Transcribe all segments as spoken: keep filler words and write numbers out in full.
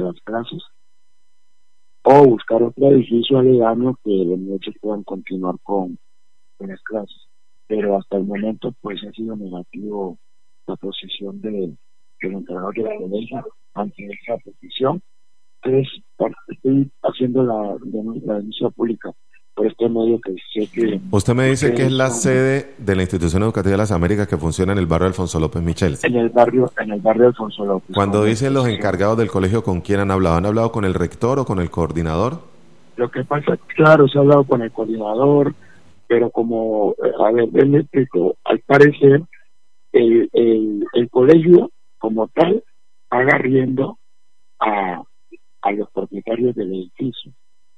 a las clases, o buscar otro edificio aledaño que los muchachos puedan continuar con, con las clases. Pero hasta el momento pues ha sido negativo la posición de, del encargado de la colegio ante esa petición. Entonces estoy haciendo la, la denuncia pública por este medio que sé que... Usted me dice que es la sede de la Institución Educativa de las Américas que funciona en el barrio Alfonso López Michel. En el barrio, en el barrio Alfonso López. Cuando dicen los encargados del colegio, ¿con quién han hablado? ¿Han hablado con el rector o con el coordinador? Lo que pasa, claro, se ha hablado con el coordinador, pero como, a ver, él me explicó, al parecer, el, el, el colegio como tal paga arriendo a, a los propietarios del edificio.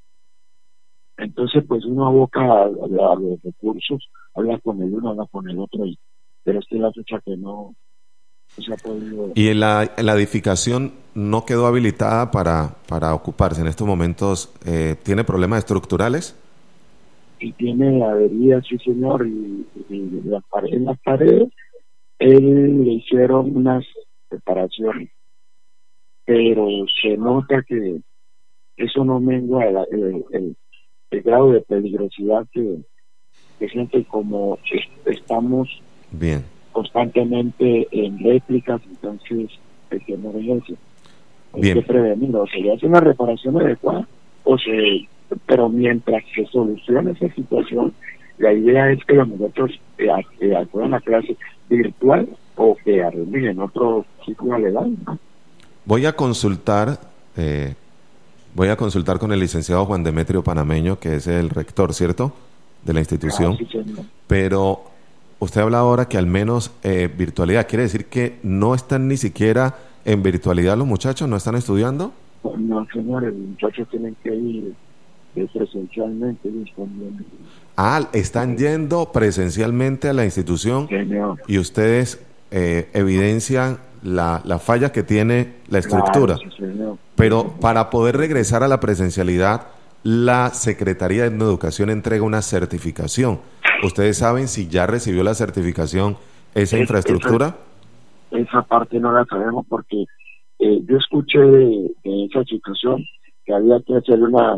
Entonces, pues uno aboca a, a, a los recursos, habla con el uno, habla con el otro, y, pero esta es la fecha que no, no se ha podido... ¿Y en la, en la edificación no quedó habilitada para, para ocuparse en estos momentos? Eh, ¿Tiene problemas estructurales? Y tiene averías, sí señor, y, y la pared, en las paredes él le hicieron unas reparaciones, pero se nota que eso no mengua el, el, el, el grado de peligrosidad que, que siente, como es, estamos bien constantemente en réplicas, entonces es que emergencia. Hay bien. que prevenirlo, o se le hace una reparación adecuada, o se... pero mientras se solucione esa situación, la idea es que los muchachos eh, eh, acudan a clase virtual o que arreglen en otro ciclo legal, ¿no? Voy a consultar, eh, voy a consultar con el licenciado Juan Demetrio Panameño, que es el rector, ¿cierto?, de la institución. Ah, sí, pero usted habla ahora que al menos eh, virtualidad, ¿quiere decir que no están ni siquiera en virtualidad los muchachos, no están estudiando? No, señores, los muchachos tienen que ir presencialmente. Disponible. Ah, están yendo presencialmente a la institución, Señor. Y ustedes eh, evidencian la, la falla que tiene la estructura. Claro, sí, señor. Pero para poder regresar a la presencialidad, la Secretaría de Educación entrega una certificación. ¿Ustedes saben si ya recibió la certificación esa es, infraestructura? Esa, esa parte no la sabemos porque eh, yo escuché de, de esa situación que había que hacer una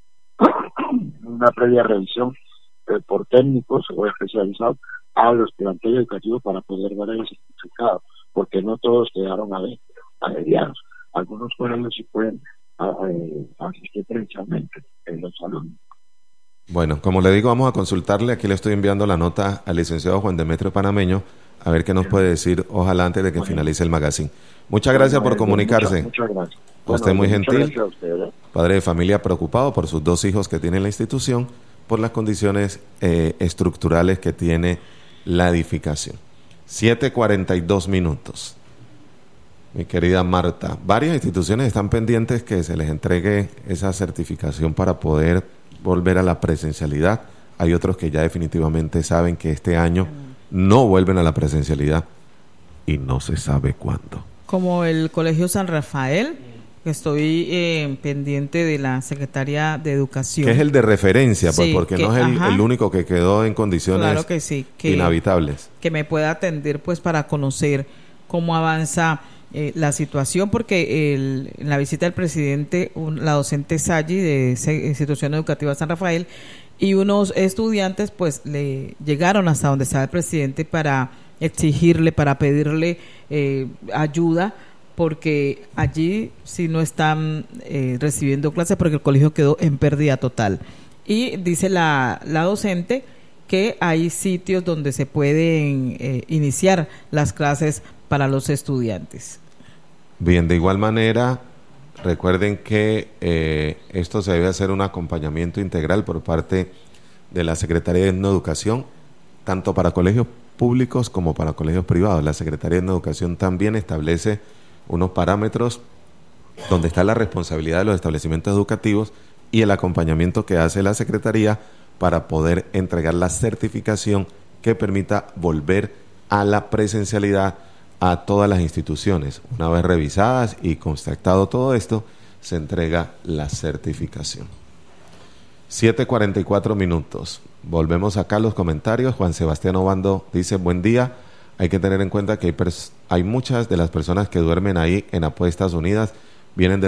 una previa revisión eh, por técnicos o especializados a los planteles educativos para poder dar el certificado, porque no todos quedaron averiados. Algunos colegios sí pueden eh, asistir precisamente en los alumnos. Bueno, como le digo, vamos a consultarle. Aquí le estoy enviando la nota al licenciado Juan Demetrio Panameño, a ver qué nos puede decir, ojalá antes de que bueno. finalice el magazine. Muchas gracias bueno, por comunicarse. Muchas, muchas gracias. A usted bueno, muy gentil, a usted, ¿eh? Padre de familia preocupado por sus dos hijos que tiene en la institución, por las condiciones eh, estructurales que tiene la edificación. siete cuarenta y dos minutos. Mi querida Marta, varias instituciones están pendientes que se les entregue esa certificación para poder volver a la presencialidad. Hay otros que ya definitivamente saben que este año no vuelven a la presencialidad y no se sabe cuándo. Como el Colegio San Rafael, que estoy eh, pendiente de la Secretaría de Educación. Que es el de referencia, pues, sí, porque que, no es el, el único que quedó en condiciones claro que sí, que, inhabitables. Que me pueda atender, pues, para conocer cómo avanza eh, la situación, porque el, en la visita del presidente, un, la docente Salli de Institución Educativa San Rafael y unos estudiantes, pues, le llegaron hasta donde estaba el presidente para exigirle, para pedirle eh, ayuda, porque allí sí no están eh, recibiendo clases porque el colegio quedó en pérdida total. Y dice la, la docente que hay sitios donde se pueden eh, iniciar las clases para los estudiantes. Bien, de igual manera, recuerden que eh, esto se debe hacer un acompañamiento integral por parte de la Secretaría de Educación, tanto para colegios públicos como para colegios privados. La Secretaría de Educación también establece unos parámetros donde está la responsabilidad de los establecimientos educativos y el acompañamiento que hace la Secretaría para poder entregar la certificación que permita volver a la presencialidad a todas las instituciones. Una vez revisadas y constatado todo esto, se entrega la certificación. siete cuarenta y cuatro minutos. Volvemos acá a los comentarios. Juan Sebastián Obando dice, buen día. Hay que tener en cuenta que hay, pers- hay muchas de las personas que duermen ahí en Apuestas Unidas, vienen de